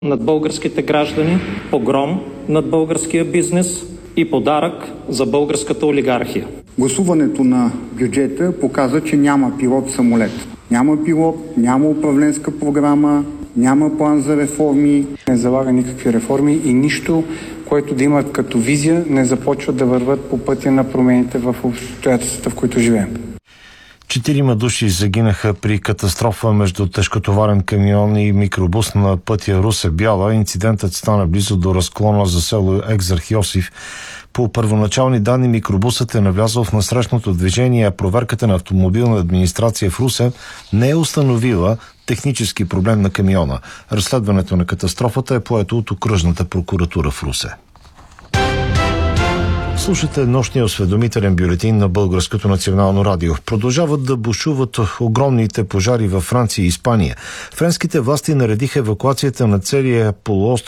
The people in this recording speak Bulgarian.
над българските граждани, погром над българския бизнес и подарък за българската олигархия. Гласуването на бюджета показа, че няма пилот самолет. Няма пилот, няма управленска програма, няма план за реформи. Не залага никакви реформи и нищо, което да имат като визия, не започват да върват по пътя на промените в обстоятелствата, в които живеем. 4 души загинаха при катастрофа между тежкотоварен камион и микробус на пътя Русе-Бяла. Инцидентът стана близо до разклона за село Екзарх Йосиф. По първоначални данни микробусът е навлязъл в насрещното движение, а проверката на автомобилна администрация в Русе не е установила технически проблем на камиона. Разследването на катастрофата е поето от окръжната прокуратура в Русе. Слушате нощния осведомителен бюлетин на Българското национално радио. Продължават да бушуват огромните пожари във Франция и Испания. Френските власти наредиха евакуацията на целия полуостров